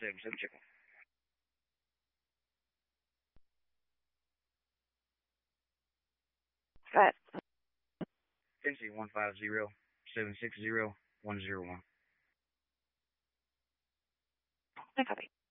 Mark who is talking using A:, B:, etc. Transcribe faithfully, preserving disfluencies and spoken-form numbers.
A: seven seven, check one.
B: Set.
A: Tennessee one five zero seven six zero one zero one.
B: I copy.